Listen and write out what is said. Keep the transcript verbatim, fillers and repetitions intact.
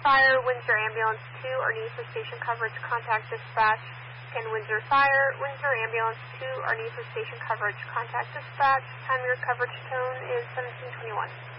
Fire, Windsor Ambulance two, our need for station coverage, contact dispatch. Again, Windsor Fire, Windsor Ambulance two, our need for station coverage, contact dispatch. Time of your coverage tone is seventeen twenty-one.